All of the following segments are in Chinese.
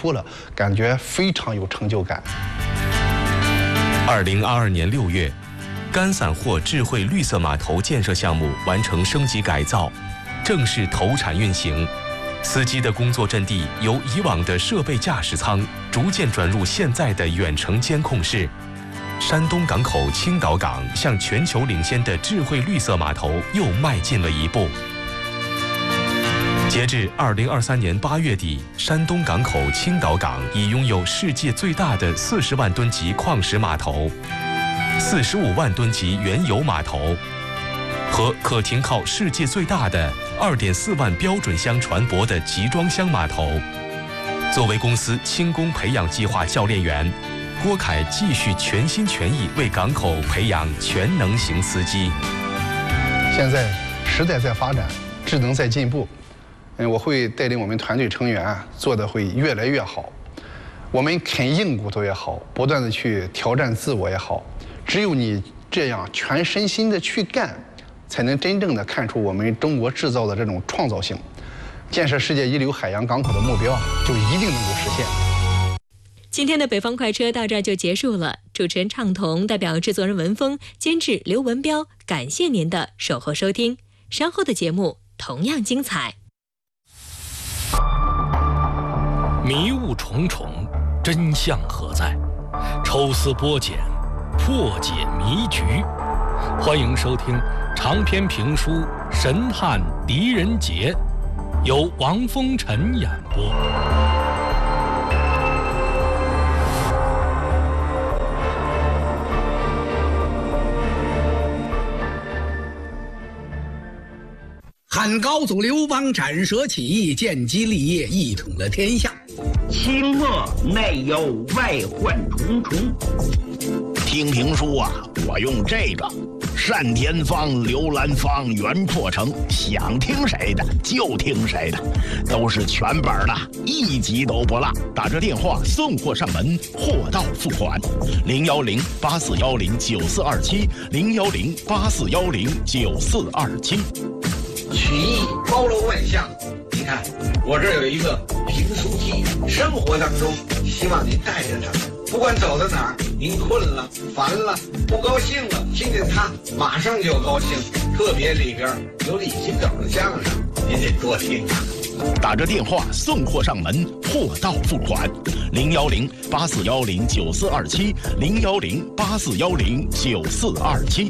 出了，感觉非常有成就感。 2022年6月，甘散货智慧绿色码头建设项目完成升级改造，正式投产运行。司机的工作阵地由以往的设备驾驶舱逐渐转入现在的远程监控室。山东港口青岛港向全球领先的智慧绿色码头又迈进了一步。截至2023年8月底，山东港口青岛港已拥有世界最大的40万吨级矿石码头、45万吨级原油码头和可停靠世界最大的2.4万标准箱船舶的集装箱码头。作为公司轻工培养计划教练员，郭凯继续全心全意为港口培养全能型司机。 现在时代在发展，智能在进步，我会带领我们团队成员做的会越来越好。我们啃硬骨头也好，不断的去挑战自我也好，只有你这样全身心的去干，才能真正的看出我们中国制造的这种创造性。建设世界一流海洋港口的目标就一定能够实现。 今天的北方快车到这儿就结束了。主持人畅彤代表制作人文峰、监制刘文彪，感谢您的守候收听。稍后的节目同样精彩。 迷雾重重，真相何在？抽丝剥茧，破解迷局。欢迎收听长篇评书《神探狄仁杰》，由王风尘演播。 汉高祖刘邦斩蛇起义，建基立业，一统了天下。 清末内忧外患重重。听评书啊，我用这个单田芳、刘兰芳、袁阔成，想听谁的就听谁的，都是全本的，一集都不落。打这电话送货上门，货到付款。010-8410-9427，010-8410-9427。 曲艺包罗万象，你看我这有一个评书机，生活当中希望您带着它，不管走到哪儿，您困了、烦了、不高兴了，听见它马上就高兴。特别里边有李金斗的相声，您得多听啊。 打着电话送货上门，货到付款。010-8410-9427，010-8410-9427。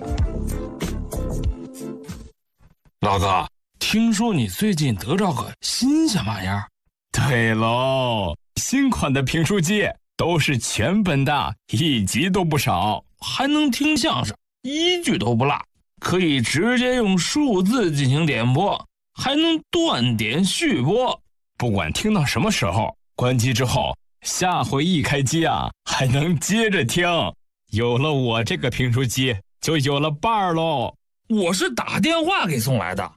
老哥，听说你最近得着个新鲜玩意儿？ 对喽，新款的评书机都是全本的，一集都不少， 还能听相声，一句都不落，可以直接用数字进行点播，还能断点续播， 不管听到什么时候，关机之后，下回一开机啊，还能接着听。有了我这个评书机，就有了伴儿喽。 我是打电话给送来的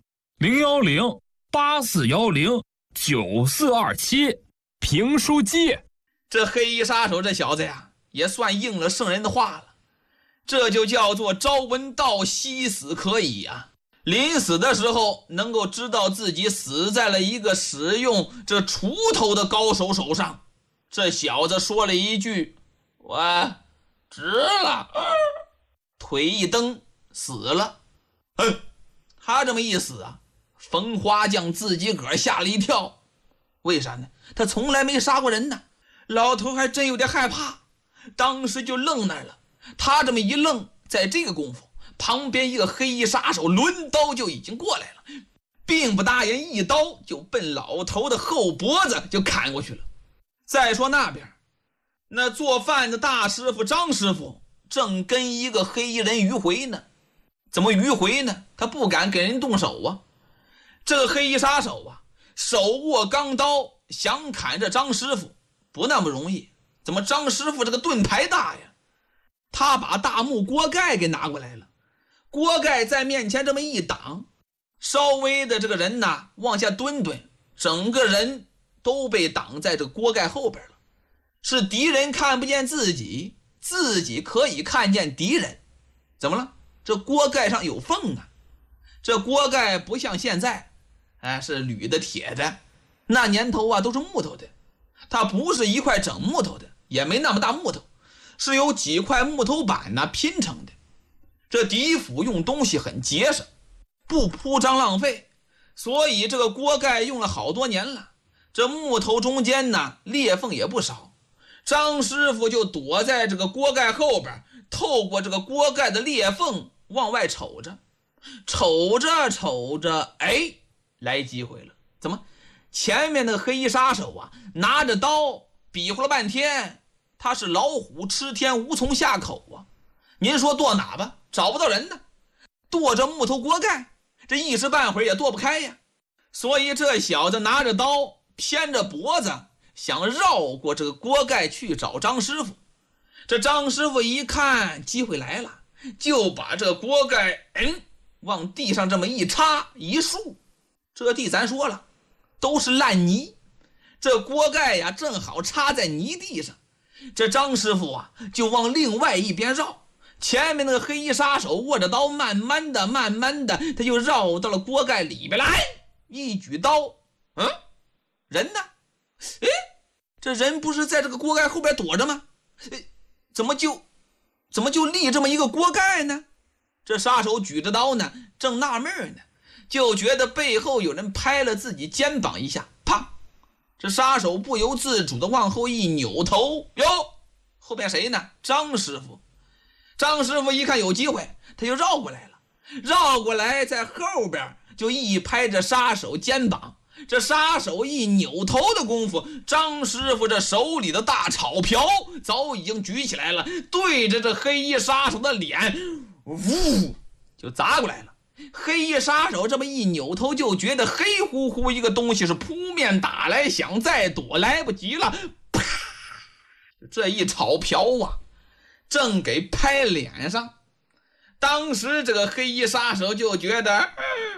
，010-8410-9427 评书机。 这黑衣杀手这小子呀，也算应了圣人的话了，这就叫做朝闻道，夕死可矣啊。临死的时候能够知道自己死在了一个使用这锄头的高手手上。这小子说了一句：“我值了。”腿一蹬，死了。他这么一死啊，冯花匠自己个儿吓了一跳。为啥呢？他从来没杀过人呢。老头还真有点害怕，当时就愣那儿了。他这么一愣，在这个功夫，旁边一个黑衣杀手抡刀就已经过来了，并不答应，一刀就奔老头的后脖子就砍过去了。再说那边，那做饭的大师傅张师傅正跟一个黑衣人迂回呢。怎么迂回呢？他不敢给人动手啊。这个黑衣杀手啊，手握钢刀想砍这张师傅不那么容易。怎么张师傅这个盾牌大呀？他把大木锅盖给拿过来了，锅盖在面前这么一挡，稍微的这个人呢往下蹲蹲，整个人都被挡在这个锅盖后边了。是敌人看不见自己，自己可以看见敌人。怎么了？这锅盖上有缝啊，这锅盖不像现在，是铝的铁的，那年头啊都是木头的。 它不是一块整木头的，也没那么大木头，是由几块木头板拼成的。这狄府用东西很节省，不铺张浪费，所以这个锅盖用了好多年了。这木头中间裂缝也不少，张师傅就躲在这个锅盖后边，透过这个锅盖的裂缝往外瞅着，瞅着，哎，来机会了。怎么？前面那个黑衣杀手拿着刀比划了半天，他是老虎吃天无从下口您说剁哪吧，找不到人呢，剁着木头锅盖，这一时半会儿也剁不开呀。所以这小子拿着刀偏着脖子，想绕过这个锅盖去找张师傅。这张师傅一看机会来了，就把这锅盖往地上这么一插一竖。这地咱说了都是烂泥，这锅盖正好插在泥地上。这张师傅就往另外一边绕，前面那个黑衣杀手握着刀，慢慢的他就绕到了锅盖里边来，一举刀，人呢？这人不是在这个锅盖后边躲着吗？怎么就立这么一个锅盖呢？这杀手举着刀呢，正纳闷呢，就觉得背后有人拍了自己肩膀一下，啪！这杀手不由自主的往后一扭头，哟，后边谁呢？张师傅。张师傅一看有机会，他就绕过来了，绕过来在后边就一拍这杀手肩膀。这杀手一扭头的功夫，张师傅这手里的大草瓢早已经举起来了，对着这黑衣杀手的脸呜就砸过来了。黑衣杀手这么一扭头，就觉得黑乎乎一个东西是扑面打来，想再躲来不及了，啪！这一草瓢正给拍脸上。当时这个黑衣杀手就觉得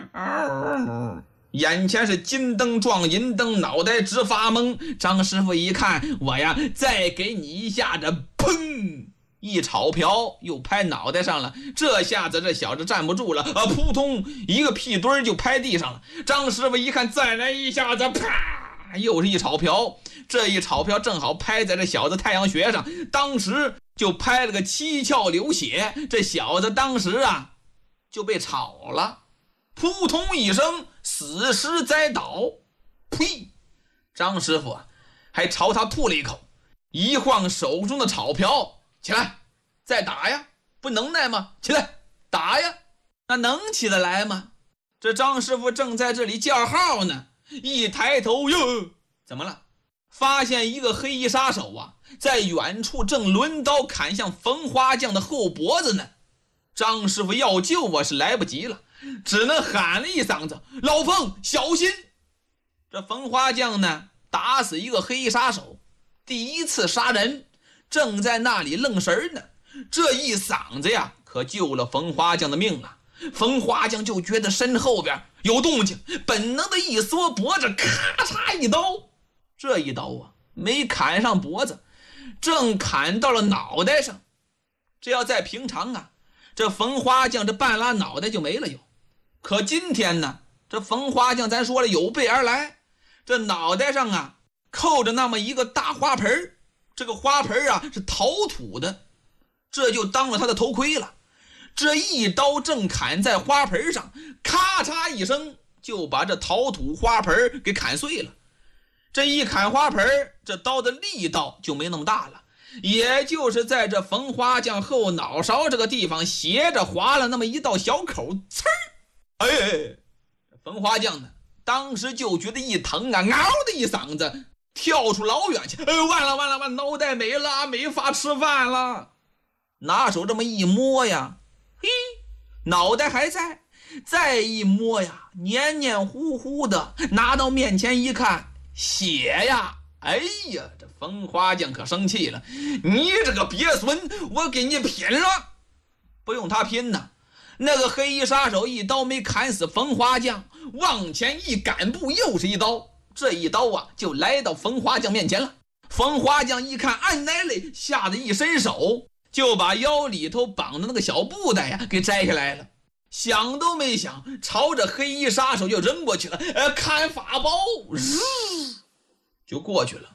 眼前是金灯撞银灯，脑袋直发懵。张师傅一看，我再给你一下子，砰！一草瓢又拍脑袋上了。这下子这小子站不住了，扑通一个屁墩就拍地上了。张师傅一看，再来一下子，啪！又是一草瓢。这一草瓢正好拍在这小子太阳穴上，当时就拍了个七窍流血。这小子当时就被炒了，扑通一声死尸栽倒。呸！张师傅还朝他吐了一口，一晃手中的草瓢，起来再打呀，不能耐吗？起来打呀，那能起得来吗？这张师傅正在这里叫号呢，一抬头，哟，怎么了？发现一个黑衣杀手在远处正抡刀砍向冯花匠的后脖子呢。张师傅要救是来不及了，只能喊了一嗓子，老冯小心。这冯花匠呢，打死一个黑衣杀手，第一次杀人，正在那里愣神呢。这一嗓子可救了冯花匠的命啊。冯花匠就觉得身后边有动静，本能的一缩脖子，咔嚓一刀。这一刀没砍上脖子，正砍到了脑袋上。这要在平常这冯花匠这半拉脑袋就没了有。可今天呢，这冯花匠咱说了有备而来，这脑袋上扣着那么一个大花盆，这个花盆是陶土的，这就当了他的头盔了。这一刀正砍在花盆上，咔嚓一声就把这陶土花盆给砍碎了。这一砍花盆，这刀的力道就没那么大了，也就是在这冯花匠后脑勺这个地方斜着划了那么一道小口，呲儿！冯花匠呢，当时就觉得一疼嗷的一嗓子，跳出老远去，完了，脑袋没了，没法吃饭了。拿手这么一摸嘿，脑袋还在，再一摸黏黏糊糊的，拿到面前一看，血哎呀，这冯花匠可生气了，你这个鳖孙，我给你拼了！不用他拼呢，那个黑衣杀手一刀没砍死冯花匠，往前一赶步，又是一刀。这一刀就来到冯花匠面前了。冯花匠一看按来了，吓得一伸手就把腰里头绑的那个小布袋给摘下来了，想都没想，朝着黑衣杀手就扔过去了。看法宝就过去了，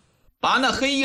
把那黑衣